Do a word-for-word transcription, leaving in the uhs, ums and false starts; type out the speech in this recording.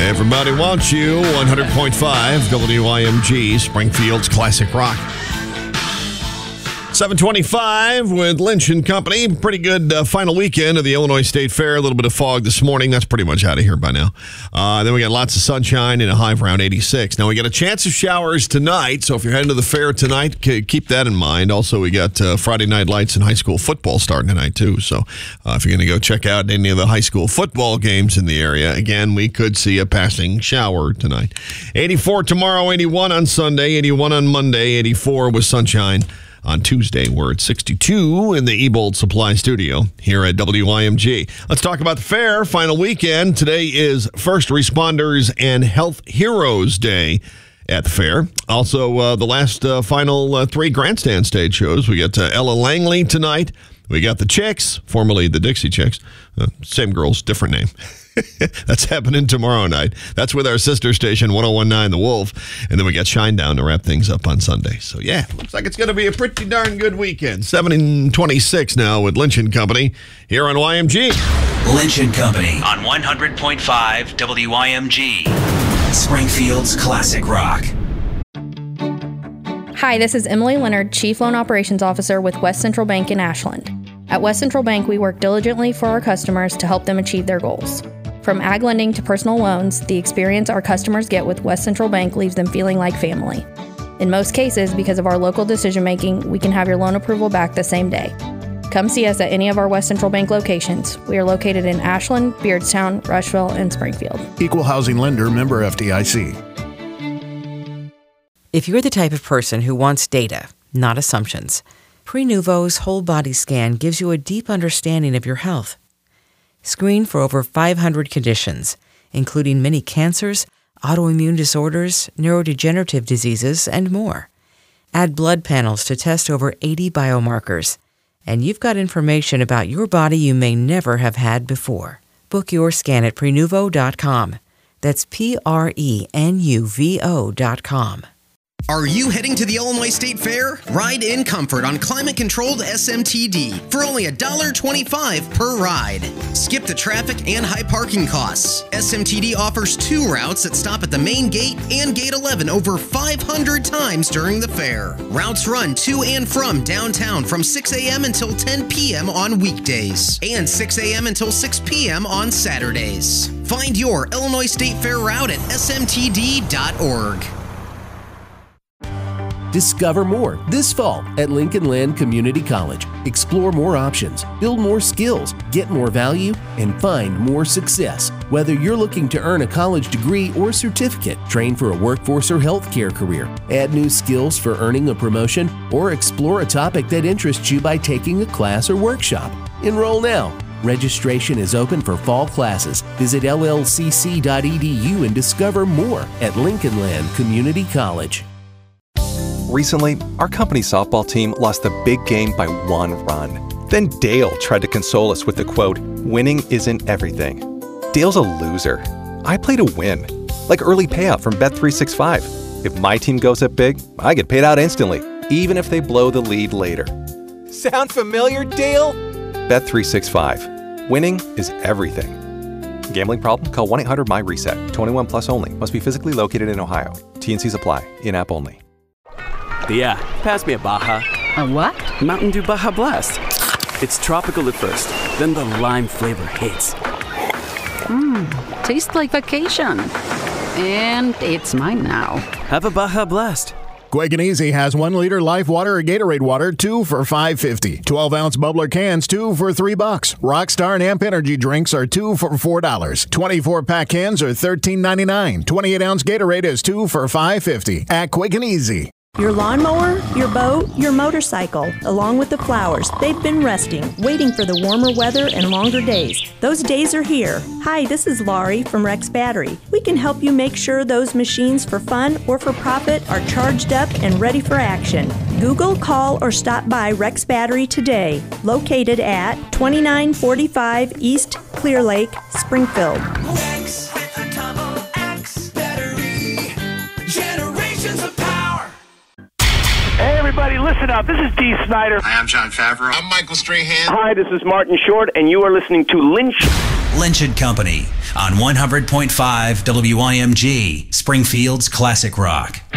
Everybody Wants You, one hundred point five W I M G, Springfield's classic rock. seven twenty-five with Lynch and Company. Pretty good uh, final weekend of the Illinois State Fair. A little bit of fog this morning. That's pretty much out of here by now. Uh, then we got lots of sunshine and a high of around eighty-six. Now we got a chance of showers tonight, so if you're heading to the fair tonight, keep that in mind. Also, we got uh, Friday Night Lights and high school football starting tonight, too. So uh, if you're going to go check out any of the high school football games in the area, again, we could see a passing shower tonight. eighty-four tomorrow, eighty-one on Sunday, eighty-one on Monday, eighty-four with sunshine. On Tuesday, we're at sixty-two in the Ebold Supply Studio here at W I M G. Let's talk about the fair. Final weekend. Today is First Responders and Health Heroes Day at the fair. Also, uh, the last uh, final uh, three grandstand stage shows. We got uh, Ella Langley tonight. We got the Chicks, formerly the Dixie Chicks. Uh, same girls, different name. That's happening tomorrow night. That's with our sister station, one oh one point nine The Wolf. And then we got Shinedown to wrap things up on Sunday. So, yeah, looks like it's going to be a pretty darn good weekend. seven twenty-six now with Lynch and Company here on Y M G. Lynch and Company on one hundred point five W I M G. Springfield's classic rock. Hi, this is Emily Leonard, Chief Loan Operations Officer with West Central Bank in Ashland. At West Central Bank, we work diligently for our customers to help them achieve their goals. From ag lending to personal loans, the experience our customers get with West Central Bank leaves them feeling like family. In most cases, because of our local decision-making, we can have your loan approval back the same day. Come see us at any of our West Central Bank locations. We are located in Ashland, Beardstown, Rushville, and Springfield. Equal housing lender, member F D I C. If you're the type of person who wants data, not assumptions, Prenuvo's whole body scan gives you a deep understanding of your health. Screen for over five hundred conditions, including many cancers, autoimmune disorders, neurodegenerative diseases, and more. Add blood panels to test over eighty biomarkers, and you've got information about your body you may never have had before. Book your scan at Prenuvo dot com. That's P R E N U V O dot com. Are you heading to the Illinois State Fair? Ride in comfort on climate-controlled S M T D for only one dollar and twenty-five cents per ride. Skip the traffic and high parking costs. S M T D offers two routes that stop at the main gate and gate eleven over five hundred times during the fair. Routes run to and from downtown from six a.m. until ten p.m. on weekdays and six a.m. until six p.m. on Saturdays. Find your Illinois State Fair route at S M T D dot org. Discover more this fall at Lincoln Land Community College. Explore more options, build more skills, get more value, and find more success. Whether you're looking to earn a college degree or certificate, train for a workforce or healthcare career, add new skills for earning a promotion, or explore a topic that interests you by taking a class or workshop. Enroll now. Registration is open for fall classes. Visit L L C C dot E D U and discover more at Lincoln Land Community College. Recently, our company softball team lost the big game by one run. Then Dale tried to console us with the quote, "Winning isn't everything." Dale's a loser. I play to win, like early payout from Bet three sixty-five. If my team goes up big, I get paid out instantly, even if they blow the lead later. Sound familiar, Dale? Bet three sixty-five. Winning is everything. Gambling problem? Call one eight hundred M Y reset. twenty-one plus only. Must be physically located in Ohio. T and Cs apply. In-app only. Yeah, pass me a Baja. A what? Mountain Dew Baja Blast. It's tropical at first, then the lime flavor hits. Mmm, tastes like vacation. And it's mine now. Have a Baja Blast. Quick and Easy has one liter Life Water or Gatorade water, two for five fifty. twelve ounce bubbler cans, two for three bucks. Rockstar and Amp Energy drinks are two for four dollars. twenty-four pack cans are thirteen ninety-nine. twenty-eight ounce Gatorade is two for five fifty at Quick and Easy. Your lawnmower, your boat, your motorcycle, along with the flowers, they've been resting, waiting for the warmer weather and longer days. Those days are here. Hi, this is Laurie from Rex Battery. We can help you make sure those machines for fun or for profit are charged up and ready for action. Google, call, or stop by Rex Battery today, located at twenty-nine forty-five East Clear Lake, Springfield. Rex with a double X battery. Generations of power. Hey, everybody, listen up. This is Dee Snider. Hi, I'm John Favreau. I'm Michael Strahan. Hi, this is Martin Short, and you are listening to Lynch Lynch and Company on one hundred point five W I M G, Springfield's classic rock.